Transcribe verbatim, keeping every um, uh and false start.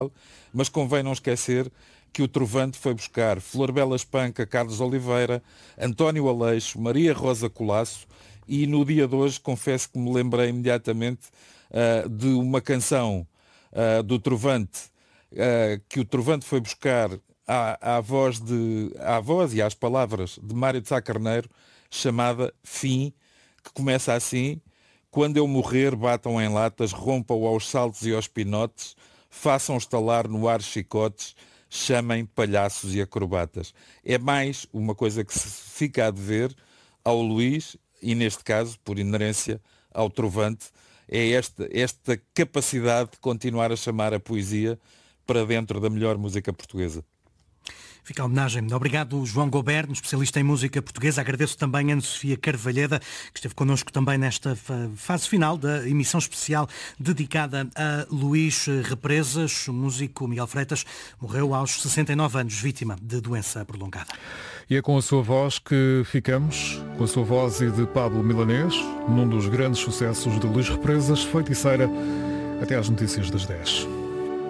mas convém não esquecer que o Trovante foi buscar Flor Bela Espanca, Carlos Oliveira, António Aleixo, Maria Rosa Colasso, e no dia de hoje confesso que me lembrei imediatamente uh, de uma canção uh, do Trovante, uh, que o Trovante foi buscar à, à, voz de, à voz e às palavras de Mário de Sá Carneiro, chamada Fim, que começa assim: quando eu morrer, batam em latas, rompam aos saltos e aos pinotes, façam estalar no ar chicotes, chamem palhaços e acrobatas. É mais uma coisa que se fica a dever ao Luís, e neste caso, por inerência, ao Trovante, é esta, esta capacidade de continuar a chamar a poesia para dentro da melhor música portuguesa. Fica a homenagem. Obrigado, João Goberno, especialista em música portuguesa. Agradeço também a Ana Sofia Carvalheda, que esteve connosco também nesta fase final da emissão especial dedicada a Luís Represas. O músico Miguel Freitas morreu aos sessenta e nove anos, vítima de doença prolongada. E é com a sua voz que ficamos, com a sua voz e de Pablo Milanês, num dos grandes sucessos de Luís Represas, Feiticeira, até às notícias das dez.